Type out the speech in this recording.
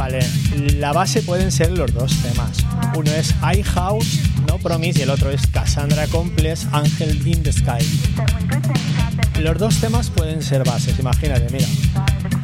Vale, la base pueden ser los dos temas. Uno es I House, No Promise, y el otro es Cassandra Complex, Angel in the Sky. Los dos temas pueden ser bases, imagínate, mira.